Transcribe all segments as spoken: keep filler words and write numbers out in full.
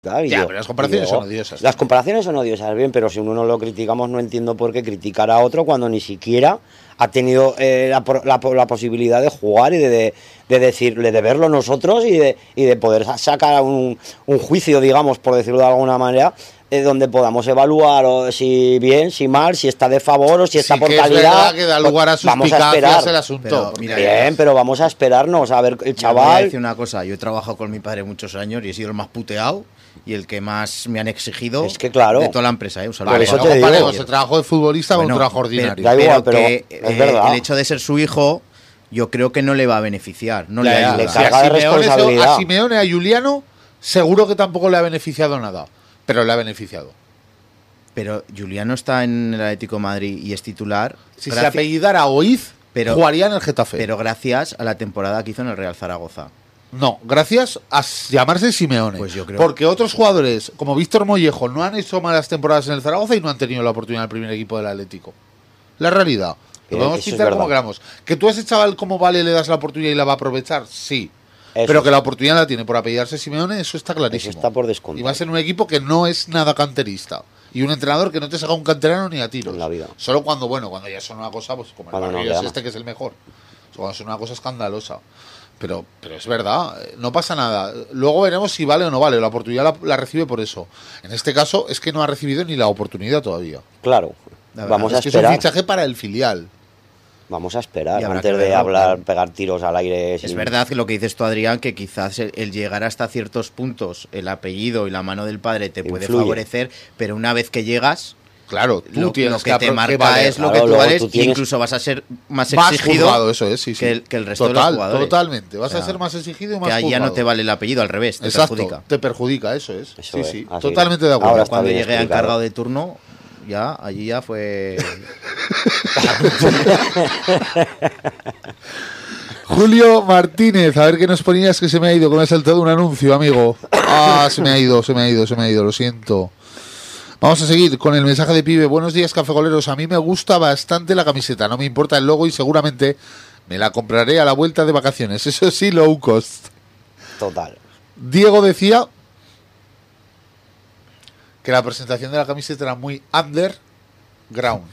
Ya, yo, pero las comparaciones digo, son odiosas. Las comparaciones son odiosas, bien, pero si uno lo criticamos no entiendo por qué criticar a otro cuando ni siquiera ha tenido eh, la, la, la posibilidad de jugar y de, de, de decirle, de verlo nosotros y de, y de poder sacar un, un juicio, digamos, por decirlo de alguna manera, eh, donde podamos evaluar o si bien, si mal, si está de favor o si está sí, por que calidad. Es que da lugar a suspicacias el asunto. Pero, mira, bien, pero vamos a esperarnos a ver el chaval. Voy a decir una cosa, yo he trabajado con mi padre muchos años y he sido el más puteado y el que más me han exigido es que, claro, de toda la empresa. ¿eh? Un vale, eso te digo. El trabajo de futbolista bueno, con un trabajo ordinario. Da igual, pero, pero que, es eh, verdad. el hecho de ser su hijo, yo creo que no le va a beneficiar. No ya, le, ya, le carga de responsabilidad. A Simeone, a Juliano, seguro que tampoco le ha beneficiado nada, pero le ha beneficiado. Pero Juliano está en el Atlético de Madrid y es titular. Si se apellidara Oiz, pero, jugaría en el Getafe. Pero gracias a la temporada que hizo en el Real Zaragoza. No, gracias a llamarse Simeone. Pues yo creo. Porque otros jugadores, como Víctor Mollejo, no han hecho malas temporadas en el Zaragoza y no han tenido la oportunidad del primer equipo del Atlético. La realidad. Lo podemos pintar como queramos. Que tú a ese chaval como Vale le das la oportunidad y la va a aprovechar, sí. Eso pero es. Que la oportunidad la tiene por apellidarse Simeone, eso está clarísimo. Eso está por descontar. Y va a ser un equipo que no es nada canterista. Y un entrenador que no te saca un canterano ni a tiros. En la vida. Solo cuando, bueno, cuando ya son una cosa, pues como el cuando barrio no es este que es el mejor. Cuando son una cosa escandalosa. Pero, pero es verdad, no pasa nada. Luego veremos si vale o no vale. La oportunidad la, la recibe por eso. En este caso es que no ha recibido ni la oportunidad todavía. Claro. Vamos es a que esperar. Es un fichaje para el filial. Vamos a esperar antes de hablar, pegar tiros al aire. Es sin... verdad que lo que dices tú, Adrián, que quizás el, el llegar hasta ciertos puntos, el apellido y la mano del padre te puede Influye. favorecer, pero una vez que llegas... Claro, tú lo, tienes lo que, que te marca valer. es lo claro, que tú vales tú tienes... tienes... incluso vas a ser más, más exigido juzgado, eso es, sí, sí. Que, el, que el resto Total, de los jugadores. Totalmente, vas o sea, a ser más exigido y más que allá juzgado. no te vale el apellido, al revés, te Exacto, perjudica. te perjudica, eso es. Eso sí, es, sí, así totalmente de acuerdo. Ahora Cuando llegué explicado. a encargado de turno, ya, allí ya fue... Julio Martínez, a ver qué nos ponías que se me ha ido, que me ha saltado un anuncio, amigo. Ah, se me ha ido, se me ha ido, se me ha ido, lo siento. Vamos a seguir con el mensaje de Pibe. Buenos días, cafegoleros. A mí me gusta bastante la camiseta, no me importa el logo y seguramente me la compraré a la vuelta de vacaciones. Eso sí, low cost. Total. Diego decía que la presentación de la camiseta era muy underground.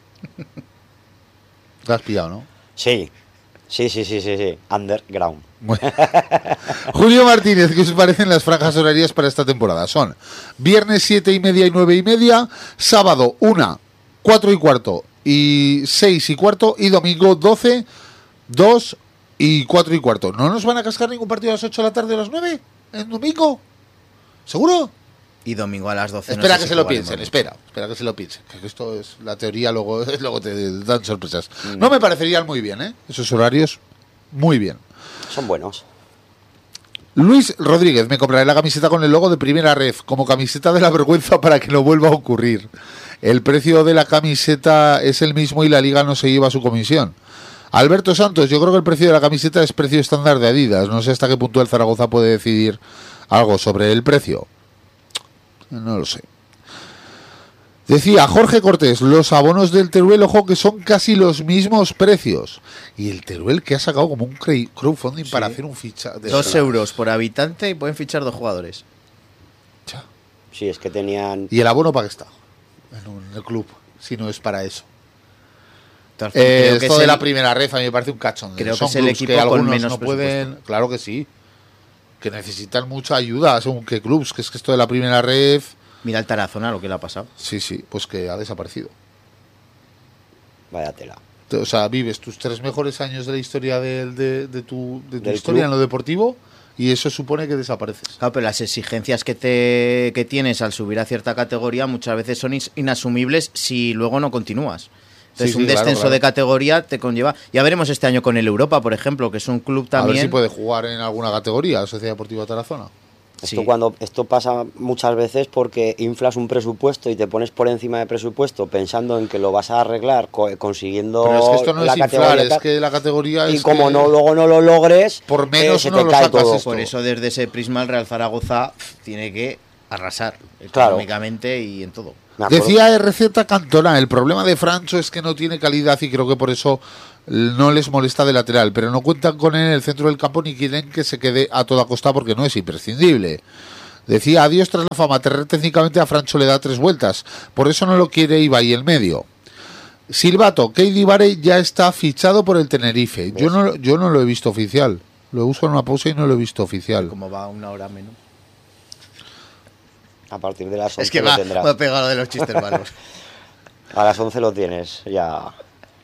¿Te has pillado, no? Sí. Sí, sí, sí, sí, sí. Underground. Julio Martínez, ¿qué os parecen las franjas horarias para esta temporada? Son viernes siete y media y nueve y media, sábado una, cuatro y cuarto y seis y cuarto y domingo doce, dos y cuatro y cuarto. ¿No nos van a cascar ningún partido a las ocho de la tarde o a las nueve? ¿En domingo? ¿Seguro? Y domingo a las doce. Espera no sé que si se lo jugaremos. piensen, espera, espera que se lo piensen. Que esto es la teoría, luego, luego te dan sorpresas. Mm. No me parecerían muy bien, ¿eh? Esos horarios, muy bien. Son buenos. Luis Rodríguez, me compraré la camiseta con el logo de Primera Ref, como camiseta de la vergüenza para que no vuelva a ocurrir. El precio de la camiseta es el mismo y la liga no se lleva su comisión. Alberto Santos, yo creo que el precio de la camiseta es precio estándar de Adidas. No sé hasta qué punto el Zaragoza puede decidir algo sobre el precio. No lo sé. Decía Jorge Cortés, los abonos del Teruel, ojo, que son casi los mismos precios. Y el Teruel que ha sacado como un crowdfunding sí. para hacer un ficha. De dos euros por habitante y pueden fichar dos jugadores. Ya. Sí, es que tenían... ¿Y el abono para qué está? En, un, en el club, si no es para eso. Entonces, eh, creo que esto de el, la primera ref a mí me parece un cachón. Creo Son que es el equipo que con algunos menos no pueden. Claro que sí. Que necesitan mucha ayuda, según qué clubs. Que es que esto de la primera ref... Mira el Tarazona, lo que le ha pasado. Sí, sí, pues que ha desaparecido. Vaya tela. O sea, vives tus tres mejores años de la historia de, de, de tu, de tu Del historia club. en lo deportivo y eso supone que desapareces. Claro, pero las exigencias que te que tienes al subir a cierta categoría muchas veces son ins- inasumibles si luego no continúas. Entonces, Sí, sí, un descenso claro, claro. de categoría te conlleva... Ya veremos este año con el Europa, por ejemplo, que es un club también... A ver si puede jugar en alguna categoría, Sociedad Deportiva Tarazona. Esto Sí. cuando esto pasa muchas veces porque inflas un presupuesto y te pones por encima del presupuesto pensando en que lo vas a arreglar co- consiguiendo Pero es que esto no la es inflar, categoría es tal, que la categoría y es como que no luego no lo logres por menos eh, se no te lo cae sacas todo. esto. Por eso, desde ese prisma, el Real Zaragoza tiene que arrasar Claro. económicamente y en todo. Me acuerdo- Decía R Z Cantona, el problema de Francho es que no tiene calidad y creo que por eso no les molesta de lateral, pero no cuentan con él en el centro del campo ni quieren que se quede a toda costa porque no es imprescindible. Decía adiós tras la fama. Terrer técnicamente a Francho le da tres vueltas. Por eso no lo quiere Ibai el medio. Silvato, Keidi Bare ya está fichado por el Tenerife. Yo no, yo no lo he visto oficial. Lo uso en una pausa y no lo he visto oficial. Como va una hora menos. A partir de las once es que lo va, tendrás. me ha pegado de los chistes malos. A las once lo tienes, ya.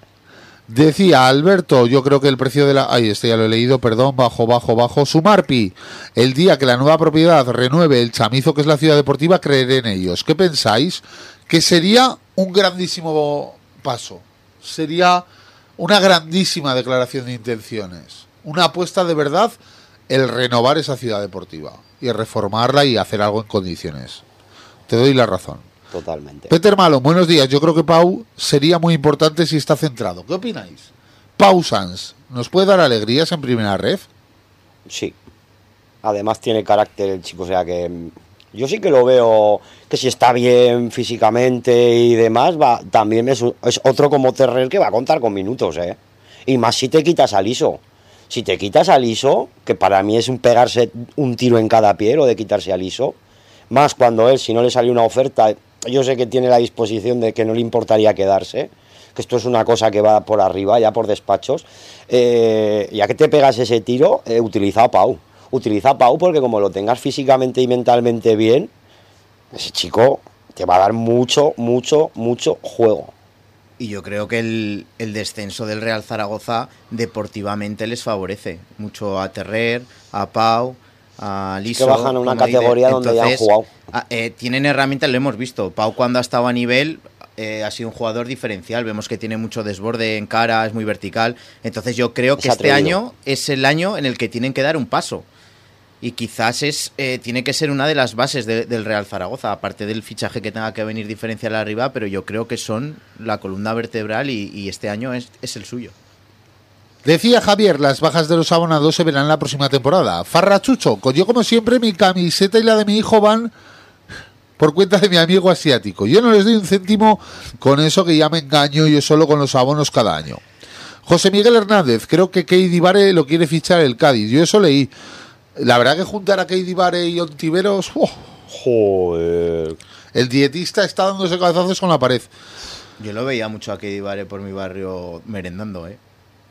Decía Alberto, yo creo que el precio de la... Ay, este ya lo he leído, perdón, bajo, bajo, bajo. Sumarpi, el día que la nueva propiedad renueve el chamizo que es la ciudad deportiva, creeré en ellos. ¿Qué pensáis? Que sería un grandísimo paso. Sería una grandísima declaración de intenciones. Una apuesta de verdad el renovar esa ciudad deportiva y reformarla y hacer algo en condiciones. Te doy la razón. Totalmente. Peter Malo, buenos días. Yo creo que Pau sería muy importante si está centrado. ¿Qué opináis? Pau Sanz, ¿nos puede dar alegrías en primera ref? Sí. Además tiene carácter el chico, o sea que yo sí que lo veo que si está bien físicamente y demás, va también es, es otro como Terrer que va a contar con minutos, ¿eh? Y más si te quitas al ISO. Si te quitas al ISO, que para mí es un pegarse un tiro en cada pie, lo de quitarse al ISO, más cuando él, si no le sale una oferta, yo sé que tiene la disposición de que no le importaría quedarse, que esto es una cosa que va por arriba, ya por despachos, eh, ya que te pegas ese tiro, eh, utiliza a Pau. Utiliza a Pau porque como lo tengas físicamente y mentalmente bien, ese chico te va a dar mucho, mucho, mucho juego. Y yo creo que el, el descenso del Real Zaragoza deportivamente les favorece mucho a Terrer, a Pau, a Liso. Que bajan a una categoría donde ya han jugado. A, eh, tienen herramientas, lo hemos visto. Pau cuando ha estado a nivel eh, ha sido un jugador diferencial. Vemos que tiene mucho desborde en cara, es muy vertical. Entonces yo creo que este año es el año en el que tienen que dar un paso. Y quizás es eh, tiene que ser una de las bases de, del Real Zaragoza, aparte del fichaje que tenga que venir diferencial arriba, pero yo creo que son la columna vertebral y, y este año es, es el suyo. Decía Javier, las bajas de los abonados se verán la próxima temporada. Farrachucho, yo como siempre mi camiseta y la de mi hijo van por cuenta de mi amigo asiático. Yo no les doy un céntimo con eso que ya me engaño yo solo con los abonos cada año. José Miguel Hernández, creo que Keidi Bare lo quiere fichar el Cádiz. Yo eso leí. La verdad que juntar a Keidi Bare y Ontiveros... ¡Oh! Joder. El dietista está dándose cabezazos con la pared. Yo lo veía mucho a Keidi Bare por mi barrio merendando, ¿eh?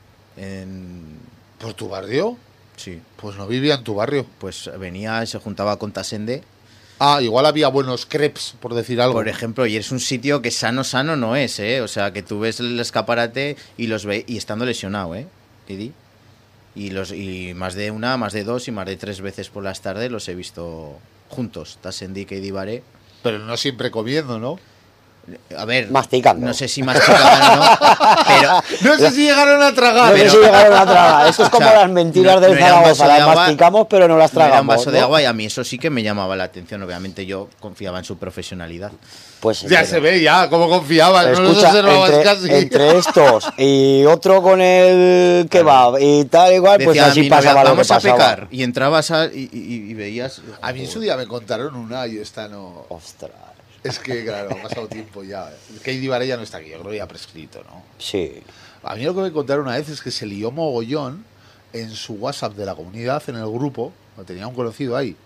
En... ¿Por tu barrio? Sí. Pues no vivía en tu barrio. Pues venía y se juntaba con Tasende. Ah, igual había buenos crepes, por decir algo. Por ejemplo, y es un sitio que sano, sano no es, ¿eh? O sea, que tú ves el escaparate y los ve y estando lesionado, ¿eh? Keidi. Y, los, y más de una, más de dos y más de tres veces por las tardes los he visto juntos, Tassendi y Keidi Bare. Pero no siempre comiendo, ¿no? A ver, masticando. No sé si masticaban o no, pero... No sé si llegaron a tragar. No pero... sé si llegaron a tragar. Esto es como o sea, las mentiras no, del no Zaragoza. Las masticamos, pero no las tragamos. No era un vaso ¿no? de agua y a mí eso sí que me llamaba la atención. Obviamente yo confiaba en su profesionalidad. Pues ya se ve, ya, cómo confiabas. Escucha, no los observabas entre, casi. Entre estos y otro con el kebab y tal igual, pues decía, así pasaba novia, lo que pasaba. Vamos a pecar. Y entrabas a, y, y, y veías... A mí en su día me contaron una y esta no... Ostras. Es que, claro, ha pasado tiempo ya. Keidi Bare ya no está aquí, yo creo que ya prescrito, ¿no? Sí. A mí lo que me contaron una vez es que se lió mogollón en su WhatsApp de la comunidad, en el grupo, lo tenía un conocido ahí,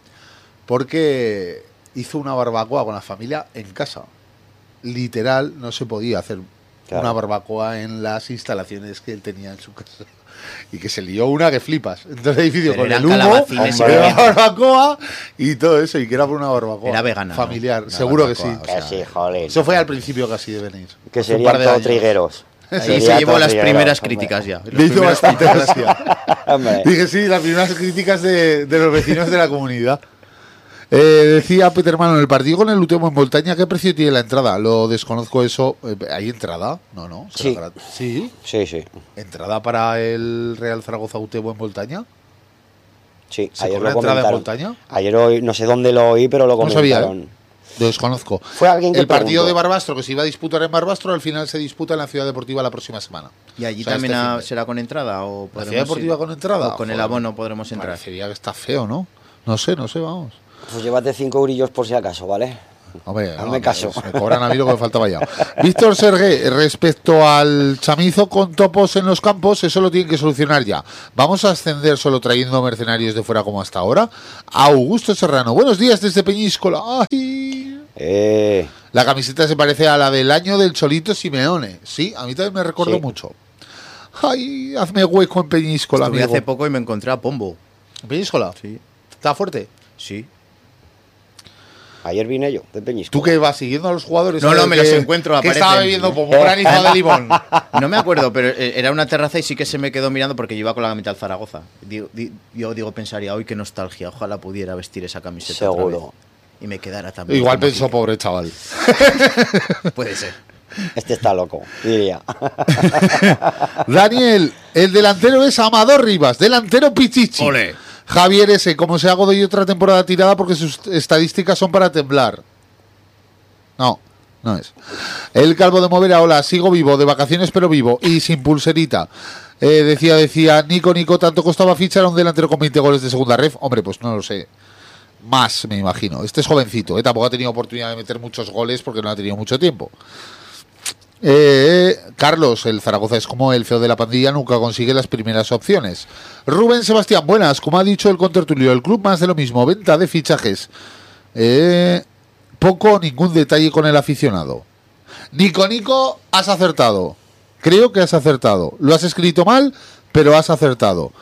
porque hizo una barbacoa con la familia en casa. Literal, no se podía hacer claro. una barbacoa en las instalaciones que él tenía en su casa. Y que se lió una que flipas. Entonces el edificio con el humo, la barbacoa y todo eso. Y que era por una barbacoa era vegana, familiar. ¿no? Seguro barbacoa, que sí. O sea, que sí, joder. Eso fue al principio casi de venir. Que serían todos trigueros. Ahí se llevó las primeras críticas ya. Le hizo bastante gracia. Dije, sí, las primeras críticas de, de los vecinos de la comunidad. Eh, decía Peter Mano, en el partido con el Utemo en Montaña, ¿qué precio tiene la entrada? Lo desconozco eso. ¿Hay entrada? No, no. Sí. sí. Sí, sí. ¿Entrada para el Real Zaragoza Utemo en Montaña? Sí, ¿Se ayer cobra lo entrada en Montaña? Ayer hoy, no sé dónde lo oí, pero lo comentaron. No sabía, ¿eh? Lo desconozco. Fue alguien que el partido preguntó. de Barbastro, que se iba a disputar en Barbastro, al final se disputa en la Ciudad Deportiva la próxima semana. ¿Y allí o sea, también este a, será con entrada? O ¿La Ciudad Deportiva ir? con entrada? ¿O con Joder, el abono podremos entrar? Parecería que está feo, ¿no? No sé, no sé, vamos. Pues llévate cinco eurillos por si acaso, ¿vale? Hombre, hazme no, caso. Me cobran a mí lo que me faltaba ya. Víctor Sergué, respecto al chamizo con topos en los campos, eso lo tienen que solucionar ya. ¿Vamos a ascender solo trayendo mercenarios de fuera como hasta ahora? Augusto Serrano, buenos días desde Peñíscola. ¡Ay! Eh. La camiseta se parece a la del año del Cholito Simeone. Sí, a mí también me recuerdo sí. mucho. Ay, hazme hueco en Peñíscola, Estuve amigo. hace poco y me encontré a Pombo. ¿En Peñíscola? Sí. ¿Está fuerte? Sí. Ayer vine yo, de Peñíscola. ¿Tú que vas siguiendo a los jugadores? No, no, me que, los encuentro, ¿Qué aparecen. estaba bebiendo? ¿Como granizo de limón? No me acuerdo, pero era una terraza y sí que se me quedó mirando porque yo iba con la camiseta del Zaragoza. Digo, di, yo digo, pensaría, hoy qué nostalgia, ojalá pudiera vestir esa camiseta. Seguro. Otra vez y me quedara también. Igual pensó, aquí. Pobre chaval. Puede ser. Este está loco, diría. Daniel, el delantero es Amador Rivas, delantero Pichichi. Ole. Javier S., como se hago de otra temporada tirada porque sus estadísticas son para temblar. No, no es. El Calvo de Movera, hola, sigo vivo, de vacaciones pero vivo y sin pulserita. Eh, decía, decía, Nico, Nico, ¿tanto costaba fichar a un delantero con veinte goles de segunda ref? Hombre, pues no lo sé. Más, me imagino. Este es jovencito, ¿eh? Tampoco ha tenido oportunidad de meter muchos goles porque no ha tenido mucho tiempo. Eh, Carlos, el Zaragoza es como el feo de la pandilla, nunca consigue las primeras opciones. Rubén Sebastián, buenas, como ha dicho el contertulio, el club más de lo mismo, venta de fichajes. Eh, poco o ningún detalle con el aficionado. Nico, Nico, has acertado. Creo que has acertado. Lo has escrito mal, pero has acertado.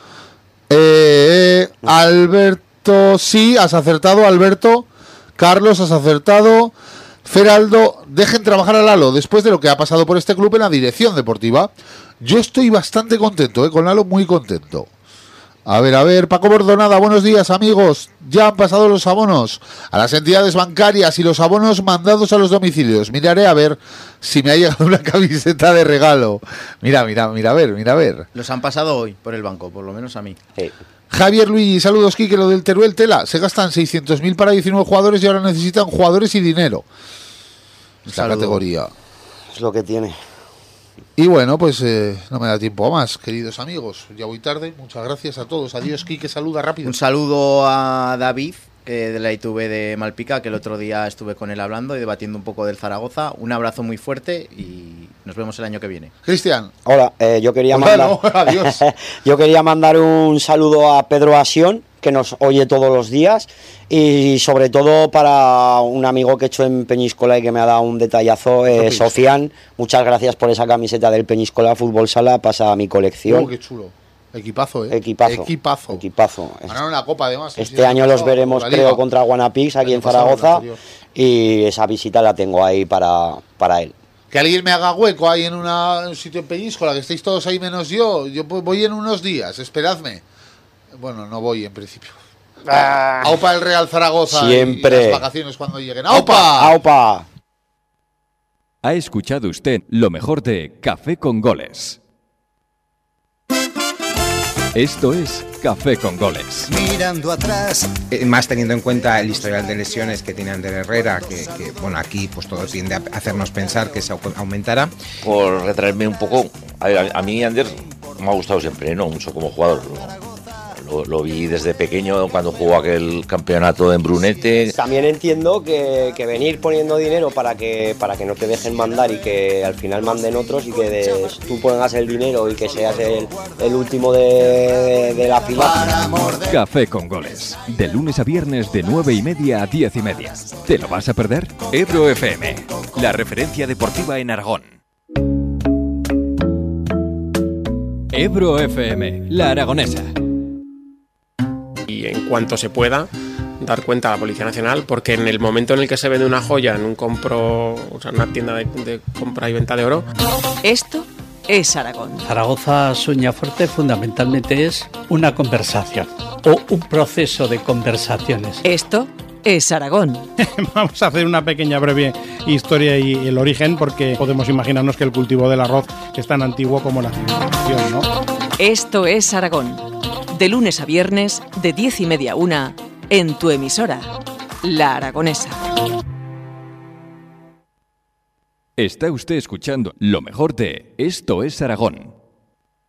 Eh, Alberto, sí, has acertado, Alberto. Carlos, has acertado. Feraldo, dejen trabajar a Lalo después de lo que ha pasado por este club en la dirección deportiva. Yo estoy bastante contento, ¿eh? Con Lalo muy contento. A ver, a ver, Paco Bordonada, buenos días amigos. Ya han pasado los abonos a las entidades bancarias y los abonos mandados a los domicilios. Miraré a ver si me ha llegado una camiseta de regalo. Mira, mira, mira a ver, mira a ver. Los han pasado hoy por el banco, por lo menos a mí. Sí. Javier Luigi, saludos, Quique, lo del Teruel Tela. Se gastan seiscientos mil para diecinueve jugadores y ahora necesitan jugadores y dinero. Esta Saludo. categoría. Es lo que tiene. Y bueno, pues eh, no me da tiempo a más, queridos amigos. Ya voy tarde. Muchas gracias a todos. Adiós, Quique, saluda rápido. Un saludo a David, eh, de la I T V de Malpica, que el otro día estuve con él hablando y debatiendo un poco del Zaragoza. Un abrazo muy fuerte y nos vemos el año que viene. Cristian. Hola, eh, yo quería Hola, mandar... no, adiós. Yo quería mandar un saludo a Pedro Asión, que nos oye todos los días, y sobre todo para un amigo que he hecho en Peñíscola y que me ha dado un detallazo, eh, Sofian. Muchas gracias por esa camiseta del Peñíscola Fútbol Sala, pasa a mi colección. Oh, qué chulo. Equipazo, ¿eh? Equipazo. Equipazo. Equipazo. Ganaron la Copa, además. Este sí, año los pasado, veremos, creo, contra Guanapix, aquí en Zaragoza, y esa visita la tengo ahí para, para él. Que alguien me haga hueco ahí en una, un sitio en Peñíscola, que estéis todos ahí menos yo. Yo voy en unos días, esperadme. Bueno, no voy en principio. Ah. Aupa el Real Zaragoza. Siempre. Y las vacaciones cuando lleguen. ¡Aupa! ¡Aupa! Ha escuchado usted lo mejor de Café con Goles. Esto es Café con Goles. Mirando atrás. Eh, más teniendo en cuenta el historial de lesiones que tiene Ander Herrera, que, que bueno, aquí pues todo tiende a hacernos pensar que se aumentará. Por retraerme un poco, a, ver, a, a mí Ander me ha gustado siempre, no mucho como jugador. Lo, lo vi desde pequeño cuando jugó aquel campeonato en Brunete. También entiendo que, que venir poniendo dinero para que para que no te dejen mandar y que al final manden otros y que de, tú pongas el dinero y que seas el, el último de, de, de la fila. Café con Goles, de lunes a viernes de nueve y media a diez y media. ¿Te lo vas a perder? Ebro F M, la referencia deportiva en Aragón. Ebro F M, la aragonesa. Y en cuanto se pueda, dar cuenta a la Policía Nacional, porque en el momento en el que se vende una joya en un compro, o sea, una tienda de, de compra y venta de oro. Esto es Aragón. Zaragoza Sueñafuerte fundamentalmente es una conversación o un proceso de conversaciones. Esto es Aragón. Vamos a hacer una pequeña breve historia y el origen, porque podemos imaginarnos que el cultivo del arroz es tan antiguo como la civilización, ¿no? Esto es Aragón. De lunes a viernes, de diez y media a una, en tu emisora, La Aragonesa. Está usted escuchando lo mejor de Esto es Aragón,